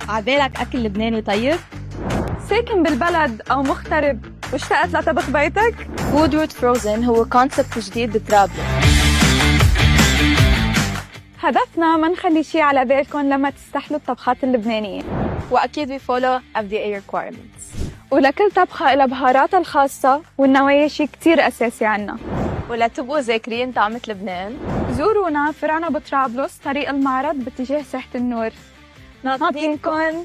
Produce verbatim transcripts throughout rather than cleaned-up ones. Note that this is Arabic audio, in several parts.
عبالك أكل لبناني طيب؟ ساكن بالبلد أو مغترب واشتقت لطبخ بيتك؟ وودورد فروزن هو كونسبت جديد بطرابلس. هدفنا ما نخلي شي على بالكم لما تستحلوا الطبخات اللبنانية، وأكيد we follow إف دي إيه requirements. ولكل طبخة إلها بهاراتها الخاصة والنوايا شي كتير أساسي عنا. ولا تبقوا ذاكرين طعمة لبنان، زورونا فرعنا بطرابلس طريق المعرض باتجاه ساحة النور. ناطرينكن.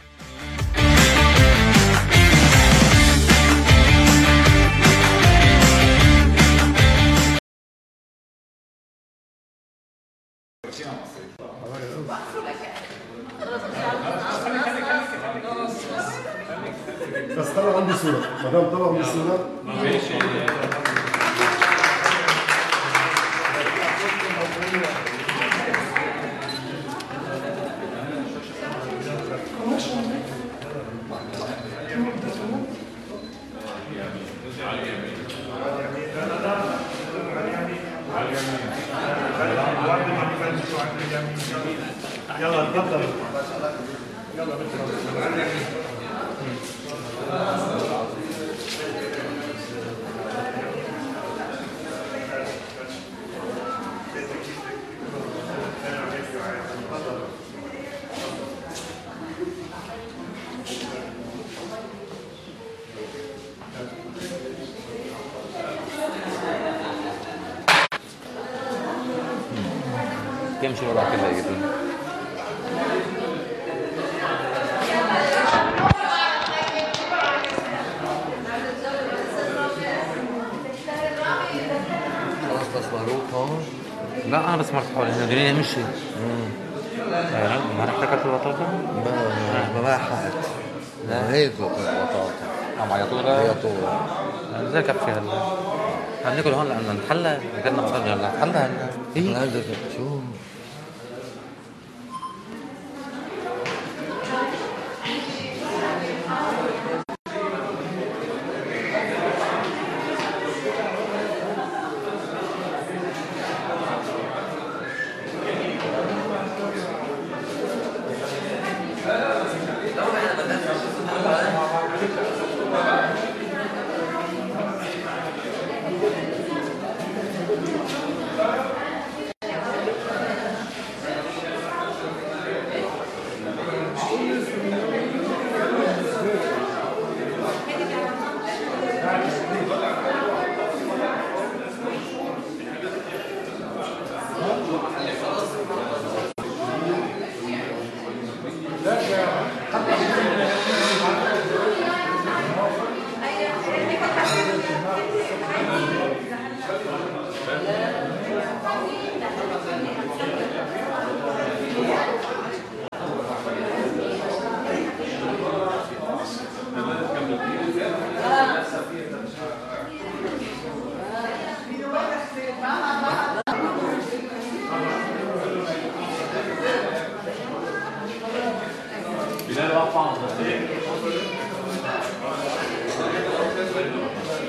بس طلع عندي صورة، مدام طلع عندي صورة ماشي. يلا تفضل. يلا كم شو وضع كلها يقولون خلاص بس باروك هون. لا انا بس مرت حولي هنا دنيا مشي. امم ما رح تاكل البطاطا؟ ما ما حقت. لا هيك البطاطا عم عيطوها عيطوها زي كفي هلا عم ناكل هون لأنه نحلى كنا مصدر هلا نحلى هلا ايه هذا شو Bilal